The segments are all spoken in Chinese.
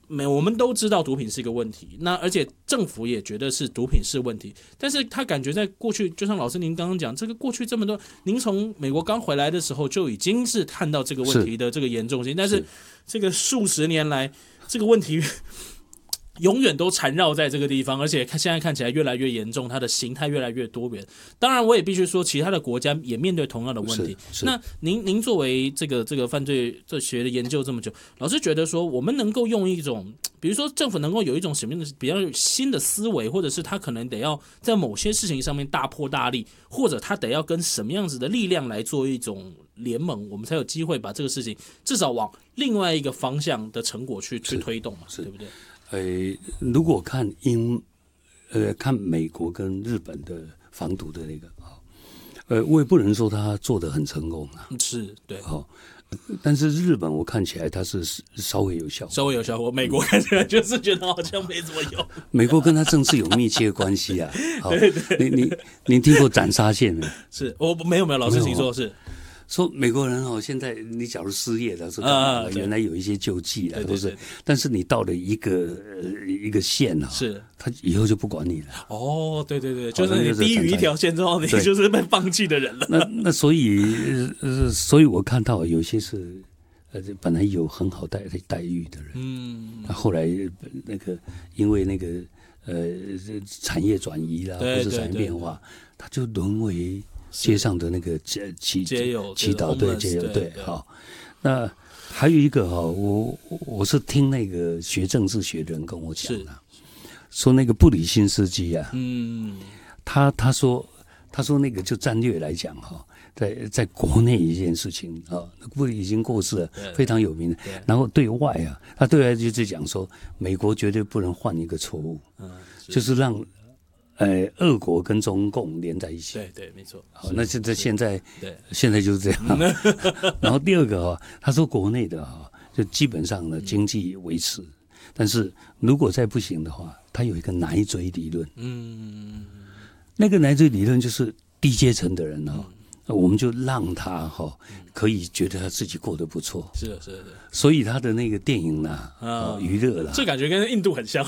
我们都知道毒品是一个问题，那而且政府也觉得是毒品是问题，但是他感觉在过去，就像老师您刚刚讲，这个过去这么多，您从美国刚回来的时候就已经是看到这个问题的这个严重性，但是这个数十年来，这个问题永远都缠绕在这个地方，而且现在看起来越来越严重，它的形态越来越多元。当然，我也必须说，其他的国家也面对同样的问题。那您作为这个犯罪学的研究这么久，老师觉得说，我们能够用一种，比如说政府能够有一种什么样的比较新的思维，或者是他可能得要在某些事情上面大破大立，或者他得要跟什么样子的力量来做一种联盟，我们才有机会把这个事情至少往另外一个方向的成果去推动嘛，对不对？ 如果看看美国跟日本的防毒的那个我也不能说他做得很成功啊， 是对但是日本我看起来它是稍微有效果， 美国看起来就是觉得好像没怎么用。 美国跟他政治有密切关系啊。对，你听过斩杀线没？ 是我没有，老师请说。是说美国人现在你假如失业了，原来有一些救济了，都是，但是你到了一个县是他以后就不管你了。对， 就是你低于一条线之后，你就是被放弃的人了。 那所以我看到有些是本来有很好待遇的人，那后来因为那个产业转移啦，或者产业变化，他就沦为街上的那个祈祷对，好。那还有一个我是听那个学政治学的人跟我讲的，说那个布里辛斯基啊，他说那个就战略来讲在国内一件事情布里已经过世了，非常有名的。然后对外他对外就是讲说，美国绝对不能犯一个错误，就是让俄国跟中共连在一起。 对，没错。 好，那现在就是这样。然后第二个他说国内的就基本上呢经济维持，但是如果再不行的话，他有一个奶嘴理论。那个奶嘴理论就是低阶层的人我们就让他可以觉得他自己过得不错。是的。所以他的那个电影娱乐啦， 这感觉跟印度很像。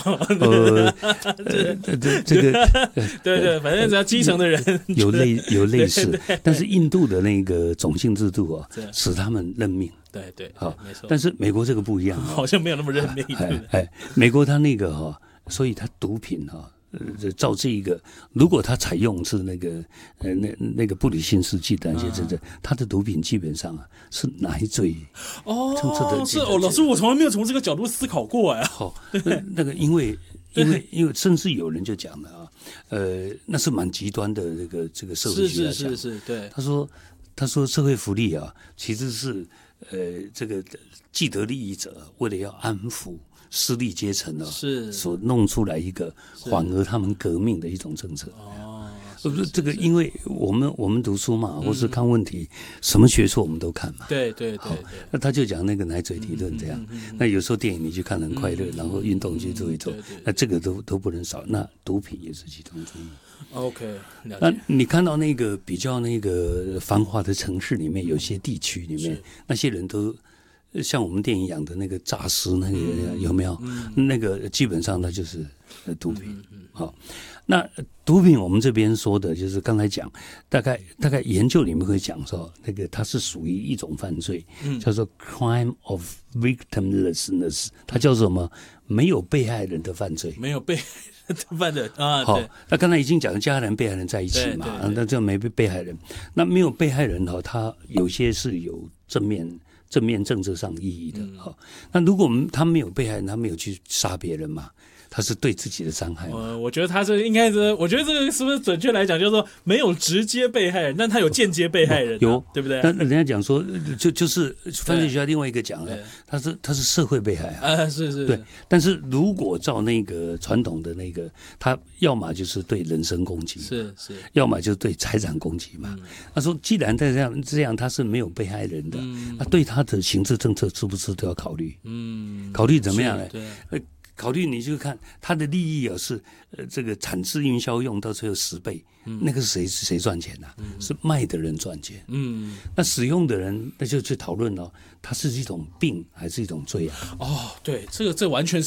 这个对，反正只要基层的人有类似，但是印度的那个种姓制度使他们认命。 对，没错。 但是美国这个不一样， 好像没有那么认命。 美国他那个所以他毒品照这一个，如果他采用是那个布里辛斯基的那些他的毒品基本上是奶嘴是老师，我从来没有从这个角度思考过那个因为甚至有人就讲了那是蛮极端的这个社会学来讲， 是对。 他说社会福利其实是这个既得利益者为了要安抚私立阶层所弄出来一个缓和他们革命的一种政策。这个因为我们读书嘛，或是看问题，什么学说我们都看嘛。对。那他就讲那个奶嘴理论这样。那有时候电影你去看很快乐，然后运动去做一做，那这个都不能少。那毒品也是其中之一。 OK， 了解。 那你看到那个比较那个繁华的城市里面，有些地区里面，那些人都像我们电影养的那个诈尸那个有没有？那个基本上它就是毒品。好，那毒品我们这边说的就是刚才讲，大概研究里面会讲说，那个它是属于一种犯罪，叫做 crime of victimlessness， 它叫做什么？没有被害人的犯罪。没有被犯的好，那刚才已经讲了家人被害人在一起嘛，那这没被害人，那没有被害人他有些是有正面政治上意义的。那如果他没有被害人，他没有去杀别人嘛，他是对自己的伤害。 我觉得他是应该是，我觉得这个是不是准确来讲，就是说没有直接被害人，但他有间接被害人，有对不对？ 那人家讲说，就是犯罪学家另外一个讲了，他是社会被害是对。但是如果照那个传统的那个，他要么就是对人身攻击，是，要么就是对财产攻击嘛。他说，既然这样他是没有被害人的，那对他的刑事政策是不是都要考虑？考虑怎么样呢？考虑你就看他的利益是这个产制运销用到最后10倍，那个是谁赚钱是卖的人赚钱。那使用的人那就去讨论他是一种病还是一种罪啊？ 对，这完全是